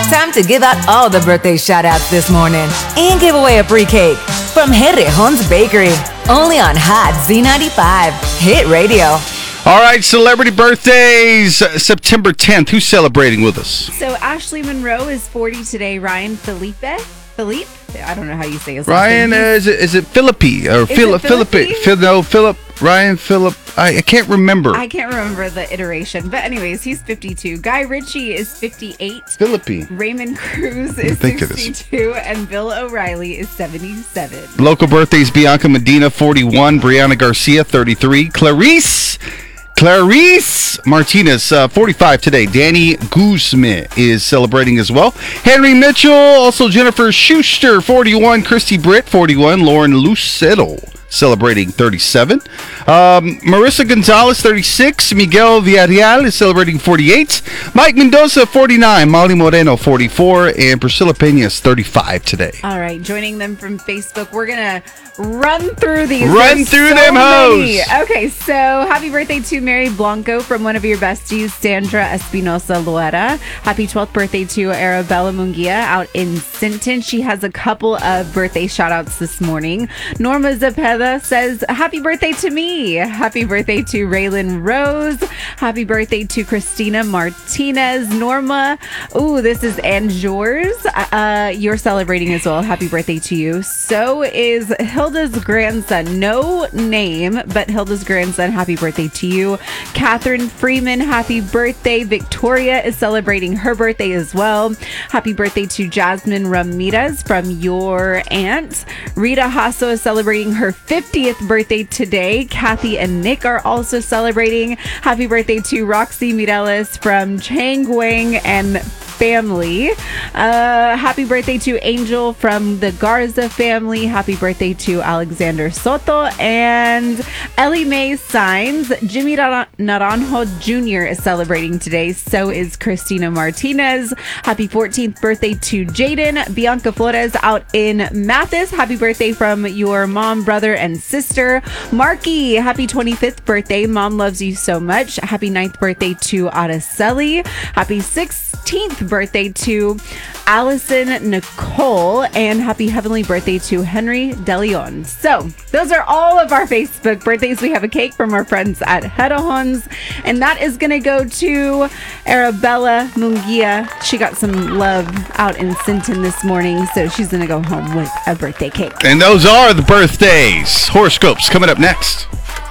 Time to give out all the birthday shout-outs this morning and give away a free cake from Rejon's Bakery. Only on Hot Z95. Hit Radio. All right, celebrity birthdays, September 10th. Who's celebrating with us? So Ashley Monroe is 40 today. Ryan Philippe? I don't know how you say his Ryan, last name. is it Philippi? Or Philip? Ryan Philip. I can't remember. I can't remember the iteration. But anyways, he's 52. Guy Ritchie is 58. Philippi. Raymond Cruz is 62. And Bill O'Reilly is 77. Local birthdays, Bianca Medina, 41. Brianna Garcia, 33. Clarice Martinez, 45 today. Danny Guzman is celebrating as well. Henry Mitchell, also Jennifer Schuster, 41. Christy Britt, 41. Lauren Lucero, celebrating 37. Marissa Gonzalez, 36. Miguel Villarreal is celebrating 48. Mike Mendoza, 49. Molly Moreno, 44. And Priscilla Pena is 35 today. All right, joining them from Facebook, we're going to run through these. Run through them hoes. Okay, so happy birthday to Mary Blanco from one of your besties, Sandra Espinosa Loera. Happy 12th birthday to Arabella Munguia out in Sinton. She has a couple of birthday shout outs this morning. Norma Zepeda says, happy birthday to me. Happy birthday to Raylan Rose. Happy birthday to Christina Martinez. Norma, this is Anjors. You're celebrating as well. Happy birthday to you. So is Hilda's grandson. No name, but Hilda's grandson. Happy birthday to you. Catherine Freeman, happy birthday. Victoria is celebrating her birthday as well. Happy birthday to Jasmine Ramirez from your aunt. Rita Hasso is celebrating her 50th birthday today. Kathy and Nick are also celebrating. Happy birthday to Roxy Mireles from Changwang and family. Happy birthday to Angel from the Garza family. Happy birthday to Alexander Soto and Ellie Mae Signs. Jimmy Naranjo Jr. is celebrating today. So is Christina Martinez. Happy 14th birthday to Jaden. Bianca Flores out in Mathis. Happy birthday from your mom, brother, and sister. Marky, happy 25th birthday. Mom loves you so much. Happy 9th birthday to Araceli. Happy 16th birthday to Allison Nicole, and happy heavenly birthday to Henry DeLeon. So those are all of our Facebook birthdays. We have a cake from our friends at Rejon's, and that is going to go to Arabella Munguia. She got some love out in Sinton this morning, so she's going to go home with a birthday cake. And those are the birthdays. Horoscopes coming up next.